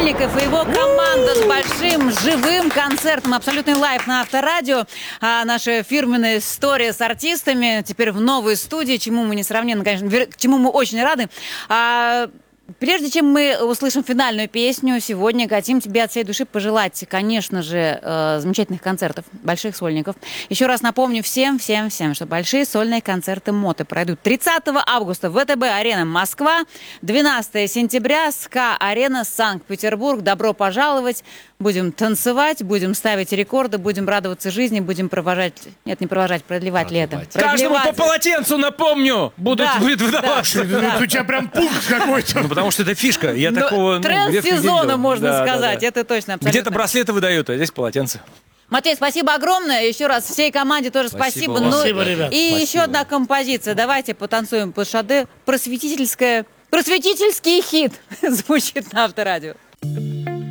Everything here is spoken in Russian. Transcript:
Мельников и его команда с большим живым концертом. Абсолютный лайв на Авторадио. Наша фирменная история с артистами. Теперь в новой студии, чему мы несравненно, конечно, к чему мы очень рады. Прежде чем мы услышим финальную песню, сегодня хотим тебе от всей души пожелать, конечно же, замечательных концертов, больших сольников. Еще раз напомню всем, что большие сольные концерты МОТы пройдут 30 августа в ВТБ-арена Москва, 12 сентября СКА-арена Санкт-Петербург. Добро пожаловать! Будем танцевать, будем ставить рекорды, будем радоваться жизни, будем продлевать лето. Каждому по полотенцу, напомню, будет выдаваться. У тебя прям пункт какой-то. Ну, потому что это фишка. Я такого тренд сезона, можно сказать. Это точно, абсолютно. Где-то браслеты выдают, а здесь полотенце. Матвей, спасибо огромное. Еще раз всей команде тоже спасибо. Спасибо, ребят. И еще одна композиция. Давайте потанцуем под Шаде. Просветительский хит звучит на Авторадио.